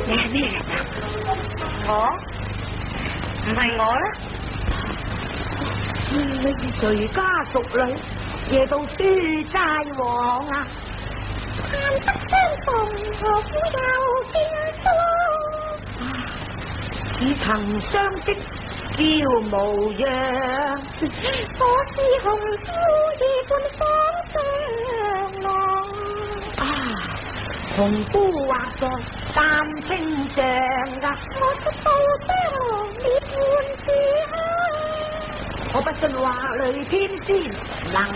你係咩人啊？我唔係我啦。 你是誰家淑女，夜到書齋往啊？ 盼得相逢，何苦又見疏？ 似曾相識，嬌模樣。 我是紅姑夜半芳相望。 紅姑畫在丹青上噶， 我出到江郎你伴住。 我不信話裏天仙能